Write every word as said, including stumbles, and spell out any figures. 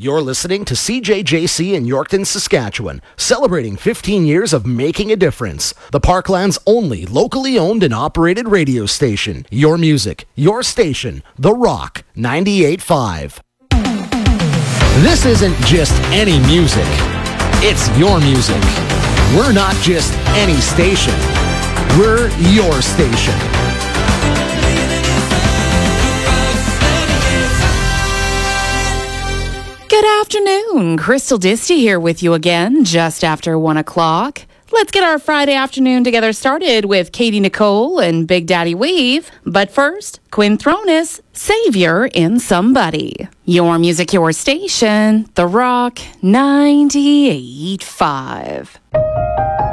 You're listening to C J J C in Yorkton, Saskatchewan, celebrating fifteen years of making a difference. The Parkland's only locally owned and operated radio station. Your music, your station, The Rock ninety-eight point five. This isn't just any music. It's your music. We're not just any station. We're your station. Good afternoon. Crystal Disty here with you again, just after one o'clock. Let's get our Friday afternoon together started with Katie Nicole and Big Daddy Weave. But first, Quinn Thronis, Savior in Somebody. Your music, your station, The Rock ninety-eight point five.